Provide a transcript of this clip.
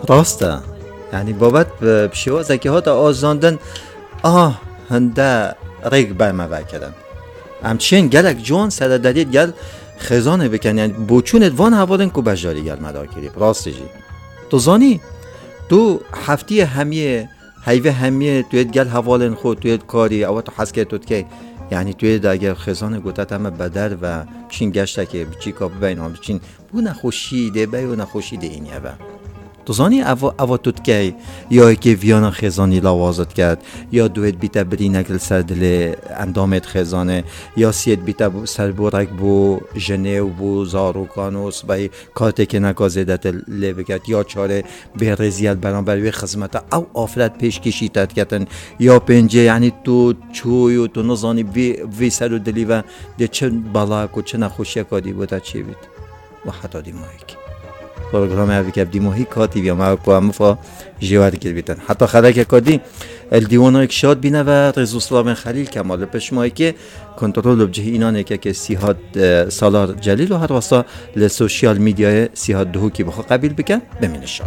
راسته یعنی بابت بشوازه که ها تا آزاندن هنده ریگ برمه وکدن همچین گلک جوان سر دارید گل خزانه بکن یعنی بوچونت وان حوالن که بجاری گل مدار کرید راسته جی تو زانی تو هفتی همیه هیوه همیه توید گل حوالن خود توید کاری او تو حس که توید که یعنی توید اگر خزانه گوتت همه بدر و چین گشته که بچی کاب بین هم بچین بو نخوشیده بایو نخوشیده اینیه و تو زانی او توید که یا که ویانا خزانی لوازت کرد یا دوید بیتا بری نگل سر دل اندامت خزانه یا سید بیتا سر بورک بو جنه و بو زاروکانوس بای کاته که نکازیدت لیو کرد یا چاره به رزیل برانبروی خزمت او آفرت پیش کشیدت کردن یا پنجه یعنی تو چوی و تو نزانی وی سر و دلی و ده چه بالاک و چه نخوشی کادی بوده چی بید و حتی دیمایی که پروگرام اوی که دیماهی کاتی بیا ما کو هم فا جوار گیر بیتن حتی خدا که کادی الدیوانای که شاد بینه و رزوسلام خلیل کمال پشمایی که کنترل بجه اینانه که سیحات سالار جلیل و هر واسه لسوشیال میدیای سیحات دهو که بخوا قبیل بکن بمینشان